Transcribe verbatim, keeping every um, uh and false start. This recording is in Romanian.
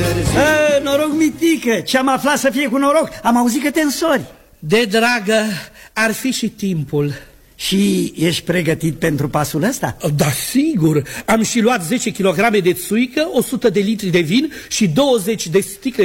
târziu. E, noroc, mitică, ce-am aflat să fie cu noroc, am auzit că te însori. De dragă, ar fi și timpul. Și ești pregătit pentru pasul ăsta? Da, sigur. Am și luat zece kilograme de țuică, o sută de litri de vin și douăzeci de sticle